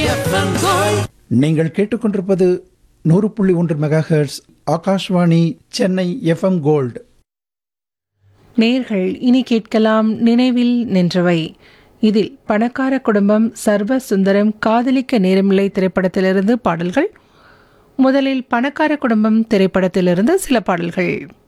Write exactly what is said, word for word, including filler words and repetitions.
FM gold. நீங்கள் கேட்டுக்கொண்டிருப்பது நூறு புள்ளி ஒன்று megahertz Akashvani Chennai FM gold. நேர்கள் இனி கேட்கலாம் நினைவில் நின்றவை. இதில் பணக்கார குடும்பம் சர்வ சுந்தரம் காதலிக்க நேரமில்லை திரைப்படத்திலிருந்து பாடல்கள். முதலில் பணக்கார குடும்பம் திரைப்படத்திலிருந்து சில பாடல்கள்.